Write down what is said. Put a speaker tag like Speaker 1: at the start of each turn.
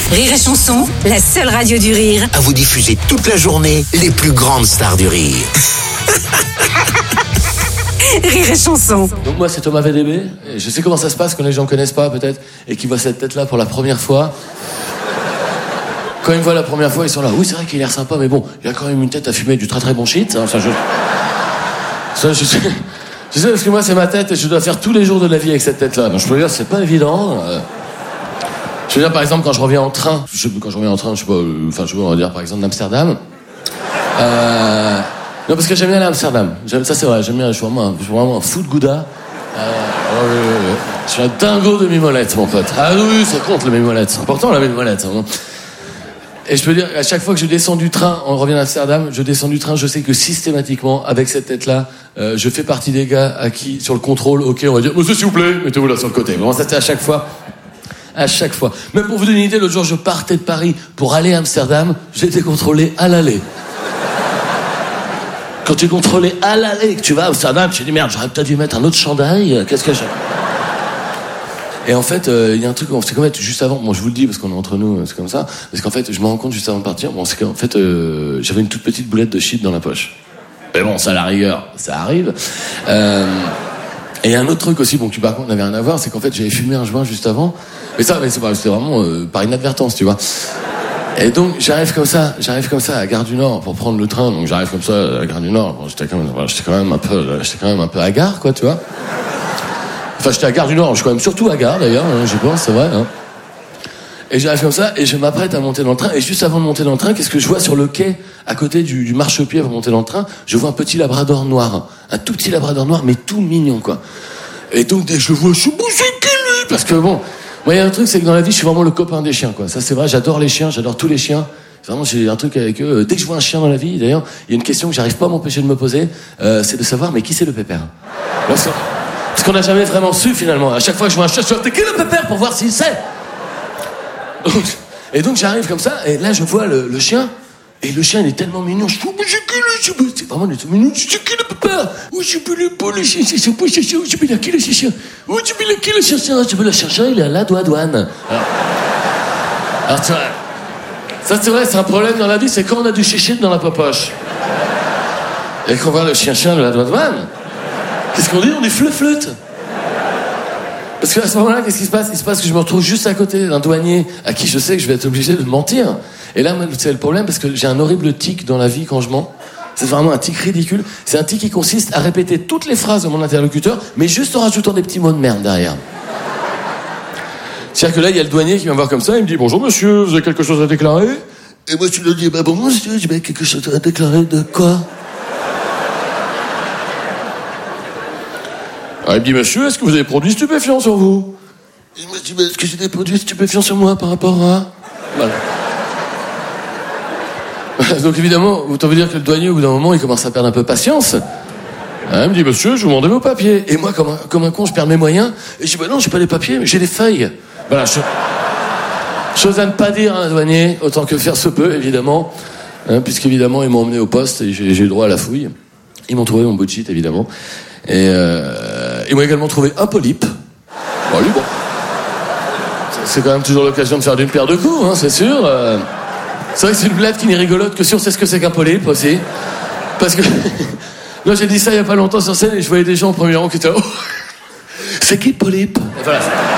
Speaker 1: Rire et Chanson, la seule radio du rire.
Speaker 2: À vous diffuser toute la journée les plus grandes stars du rire.
Speaker 1: Rire et Chanson.
Speaker 3: Donc moi c'est Thomas VDB, et je sais comment ça se passe quand les gens ne connaissent pas peut-être, et qu'ils voient cette tête-là pour la première fois. Quand ils me voient la première fois, ils sont là, oui c'est vrai qu'il a l'air sympa, mais bon, il a quand même une tête à fumer du très très bon shit. Hein, ça, je sais parce que moi c'est ma tête et je dois faire tous les jours de la vie avec cette tête-là. Donc je peux dire c'est pas évident. Je veux dire par exemple quand je reviens en train, je sais pas, on va dire par exemple d'Amsterdam. Non parce que j'aime bien aller à Amsterdam. Ça c'est vrai, j'aime bien. Je suis vraiment un fou de gouda. Je suis un dingo de mimolette mon pote. Ah oui ça compte le mimolette, c'est important la mimolette. Hein. Et je peux dire, à chaque fois que je descends du train, on revient d'Amsterdam, je descends du train, je sais que systématiquement, avec cette tête-là, je fais partie des gars à qui, sur le contrôle, ok, on va dire, monsieur, s'il vous plaît, mettez-vous là sur le côté. Vraiment, ça c'est à chaque fois. À chaque fois. Même pour vous donner une idée, l'autre jour, je partais de Paris pour aller à Amsterdam, j'ai été contrôlé à l'aller. Quand tu es contrôlé à l'aller, que tu vas à Amsterdam, tu te dis, merde, j'aurais peut-être dû mettre un autre chandail, qu'est-ce que j'ai... Et en fait, il y a un truc, c'est qu'en fait, juste avant, bon, je vous le dis parce qu'on est entre nous, c'est comme ça, parce qu'en fait, je me rends compte juste avant de partir, bon, c'est qu'en fait, j'avais une toute petite boulette de shit dans la poche. Mais bon, ça, à la rigueur, ça arrive. Et il y a un autre truc aussi, bon, qui par contre n'avait rien à voir, c'est qu'en fait, j'avais fumé un joint juste avant, mais c'était vraiment par inadvertance, tu vois. Et donc, j'arrive comme ça à Gare du Nord pour prendre le train, donc j'arrive comme ça à la Gare du Nord, bon, j'étais quand même un peu hagard, quoi, tu vois. Enfin, j'étais à Gare du Nord, je suis quand même surtout à Gare d'ailleurs, hein, j'y pense, c'est vrai. Hein. Et j'arrive comme ça, et je m'apprête à monter dans le train, et juste avant de monter dans le train, qu'est-ce que je vois sur le quai, à côté du marchepied pour monter dans le train, je vois un petit labrador noir. Un tout petit labrador noir, mais tout mignon, quoi. Et donc, dès que je vois, je suis bousé qui lui, parce que bon, moi, il y a un truc, c'est que dans la vie, je suis vraiment le copain des chiens, quoi. Ça, c'est vrai, j'adore les chiens, j'adore tous les chiens. Vraiment, j'ai un truc avec eux. Dès que je vois un chien dans la vie, d'ailleurs, il y a une question que j'arrive pas à m'empêcher de me poser, c'est de savoir, mais qui c'est le pépère? Parce qu'on n'a jamais vraiment su finalement. À chaque fois que je vois un chat, je dis qui est le pépère pour voir s'il sait. Et donc j'arrive comme ça, et là je vois le chien, et le chien il est tellement mignon. Je dis, mais c'est qui le chien? C'est vraiment tout mignon. C'est qui le pépère? Où je peux le pas le chien? C'est pas le chien. Je peux la qui le chien? Où je peux la qui le chien? Je peux le chercher, il est à la douane. Alors tu vois, ça c'est vrai, c'est un problème dans la vie, c'est quand on a du chichit dans la popoche. Et qu'on voit le chien de la douane. Qu'est-ce qu'on dit? On dit fleu-flûte. Parce qu'à ce moment-là, qu'est-ce qui se passe? Il se passe que je me retrouve juste à côté d'un douanier à qui je sais que je vais être obligé de mentir. Et là, c'est le problème parce que j'ai un horrible tic dans la vie quand je mens. C'est vraiment un tic ridicule. C'est un tic qui consiste à répéter toutes les phrases de mon interlocuteur, mais juste en rajoutant des petits mots de merde derrière. C'est-à-dire que là, il y a le douanier qui vient me voir comme ça, il me dit « Bonjour monsieur, vous avez quelque chose à déclarer ?» Et moi, je lui dis « Bah bon monsieur, j'ai quelque chose à déclarer de quoi ?» Ah, il me dit, monsieur, est-ce que vous avez des produits stupéfiants sur vous? Il me dit, est-ce que j'ai des produits stupéfiants sur moi par rapport à... Voilà. Donc évidemment, autant vous dire que le douanier, au bout d'un moment, il commence à perdre un peu patience. Ah, il me dit, monsieur, je vous demandais vos papiers. Et moi, comme un con, je perds mes moyens. Et je dis, bah non, j'ai pas les papiers, mais j'ai des feuilles. Voilà, chose à ne pas dire à un douanier, autant que faire se peut, évidemment. Hein, puisqu'évidemment, ils m'ont emmené au poste et j'ai eu droit à la fouille. Ils m'ont trouvé mon bout de shit, évidemment. Et ils m'ont également trouvé un polype. Bon, lui, bon. C'est quand même toujours l'occasion de faire d'une pierre deux coups, hein, c'est sûr. C'est vrai que c'est une blague qui n'est rigolote que si on sait ce que c'est qu'un polype aussi. Parce que... Là, j'ai dit ça il y a pas longtemps sur scène et je voyais des gens au premier rang qui étaient là. Oh, c'est qui le polype? Voilà.